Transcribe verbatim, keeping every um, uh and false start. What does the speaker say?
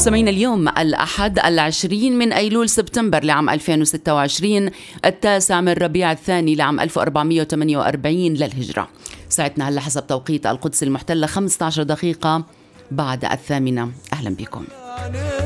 مستمعين، اليوم الأحد العشرين من أيلول سبتمبر لعام ألفين وستة وعشرين، التاسع من ربيع الثاني لعام ألف وأربعمائة وثمانية وأربعين للهجرة. ساعتنا هلا حسب توقيت القدس المحتلة خمسة عشر دقيقة بعد الثامنة. أهلا بكم.